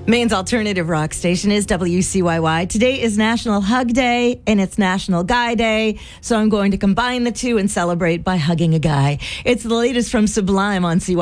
Maine's alternative rock station is WCYY. Today is National Hug Day and it's National Guy Day, so I'm going to combine the two and celebrate by hugging a guy. It's the latest from Sublime on CY.